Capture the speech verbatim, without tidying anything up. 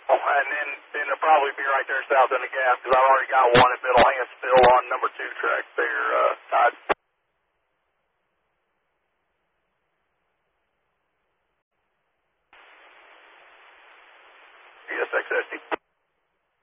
Oh, and then, then it'll probably be right there south in the gas, because I've already got one at Middle Hand still on number two track there, uh, Todd. P S X S D.